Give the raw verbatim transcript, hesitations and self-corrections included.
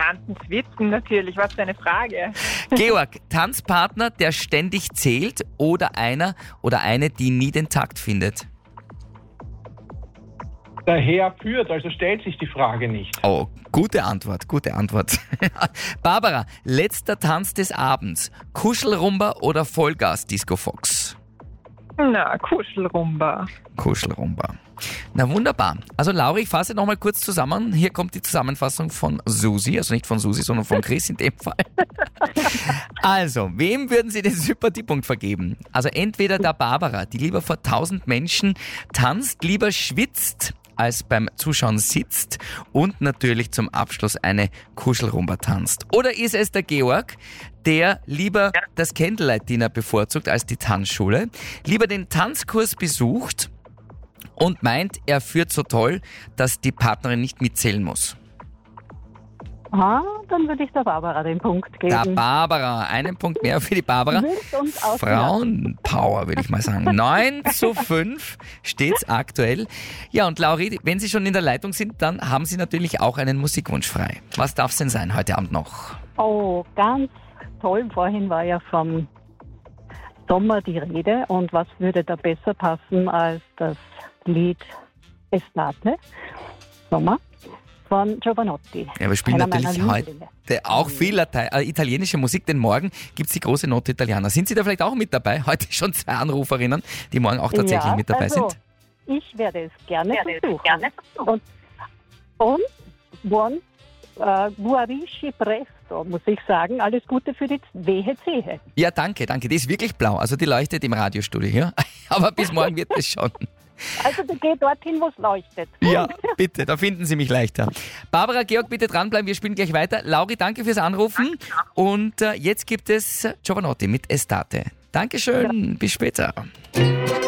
ganzen Schwitzen natürlich, was für eine Frage. Georg, Tanzpartner, der ständig zählt oder einer oder eine, die nie den Takt findet? Der Herr führt, also stellt sich die Frage nicht. Oh, gute Antwort, gute Antwort. Barbara, letzter Tanz des Abends. Kuschelrumba oder Vollgas Disco Fox? Na, Kuschelrumba. Kuschelrumba. Na wunderbar. Also Lauri, ich fasse nochmal kurz zusammen. Hier kommt die Zusammenfassung von Susi, also nicht von Susi, sondern von Chris in dem Fall. Also, wem würden Sie den Sympathiepunkt vergeben? Also entweder der Barbara, die lieber vor tausend Menschen tanzt, lieber schwitzt, als beim Zuschauen sitzt und natürlich zum Abschluss eine Kuschelrumba tanzt. Oder ist es der Georg, der lieber das Candlelight-Dinner bevorzugt als die Tanzschule, lieber den Tanzkurs besucht und meint, er führt so toll, dass die Partnerin nicht mitzählen muss? Ah, dann würde ich der Barbara den Punkt geben. Der Barbara, einen Punkt mehr für die Barbara. Frauenpower, würde ich mal sagen. neun zu fünf steht's aktuell. Ja, und Lauri, wenn Sie schon in der Leitung sind, dann haben Sie natürlich auch einen Musikwunsch frei. Was darf es denn sein heute Abend noch? Oh, ganz toll. Vorhin war ja vom Sommer die Rede. Und was würde da besser passen als das Lied Estate, Sommer, von Giovanotti. Ja, wir spielen Einer natürlich meiner heute Lieblinge. auch viel Late- äh, italienische Musik, denn morgen gibt es die große Notte Italiana. Sind Sie da vielleicht auch mit dabei? Heute schon zwei Anruferinnen, die morgen auch tatsächlich Ja, mit dabei also, sind. Ich werde es gerne Werde es versuchen. gerne Und, und buon äh, guarisci presto, muss ich sagen. Alles Gute für die wehe Zehe. Ja, danke, danke. Die ist wirklich blau, also die leuchtet im Radiostudio hier. Aber bis morgen wird es schon. Also du geh dorthin, wo es leuchtet. Ja, bitte, da finden Sie mich leichter. Barbara, Georg, bitte dranbleiben, wir spielen gleich weiter. Lauri, danke fürs Anrufen. Und äh, jetzt gibt es Giovanotti mit Estate. Dankeschön, bis später.